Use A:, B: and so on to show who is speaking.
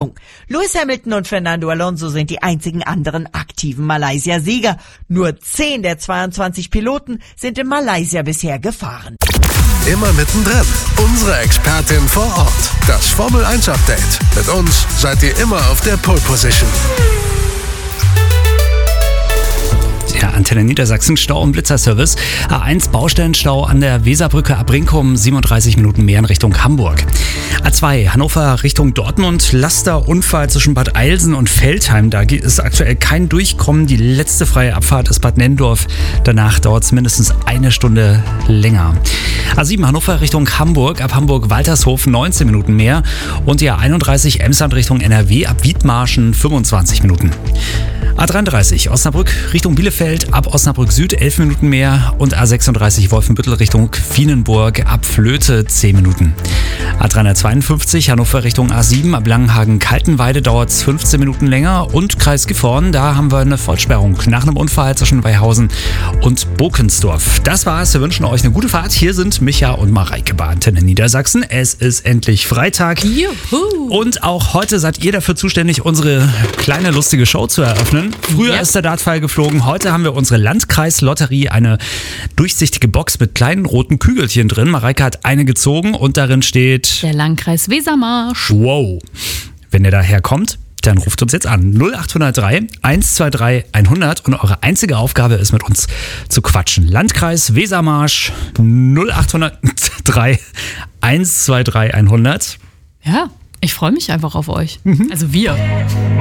A: Richtung. Lewis Hamilton und Fernando Alonso sind die einzigen anderen aktiven Malaysia-Sieger. Nur 10 der 22 Piloten sind in Malaysia bisher gefahren.
B: Immer mittendrin. Unsere Expertin vor Ort. Das Formel 1 Update. Mit uns seid ihr immer auf der Pole Position.
C: Ja, Antenne Niedersachsen, Stau- und Blitzerservice. A1 Baustellenstau an der Weserbrücke ab Brinkum, 37 Minuten mehr in Richtung Hamburg. A2 Hannover Richtung Dortmund, Lasterunfall zwischen Bad Eilsen und Veltheim. Da ist aktuell kein Durchkommen. Die letzte freie Abfahrt ist Bad Nenndorf. Danach dauert es mindestens eine Stunde länger. A7 Hannover Richtung Hamburg, ab Hamburg-Waltershof 19 Minuten mehr. Und die A31 Emsland Richtung NRW, ab Wiedmarschen 25 Minuten. A33 Osnabrück Richtung Bielefeld, ab Osnabrück Süd 11 Minuten mehr und A36 Wolfenbüttel Richtung Quienenburg, ab Flöte 10 Minuten. A352 Hannover Richtung A7, ab Langenhagen-Kaltenweide dauert es 15 Minuten länger und Kreis Gifhorn, da haben wir eine Vollsperrung nach einem Unfall zwischen Weihausen und Bokensdorf. Das war's, wir wünschen euch eine gute Fahrt. Hier sind Micha und Mareike bei Antenne Niedersachsen. Es ist endlich Freitag.
D: Juhu.
C: Und auch heute seid ihr dafür zuständig, unsere kleine lustige Show zu eröffnen. Früher ist der Dartpfeil geflogen, heute haben wir unsere Landkreislotterie, eine durchsichtige Box mit kleinen roten Kügelchen drin. Mareike hat eine gezogen und darin steht
D: Der Landkreis Wesermarsch.
C: Wow. Wenn ihr daher kommt, dann ruft uns jetzt an. 0803 123 100 und eure einzige Aufgabe ist, mit uns zu quatschen. Landkreis Wesermarsch 0803 123 100.
D: Ja, ich freue mich einfach auf euch. Also wir.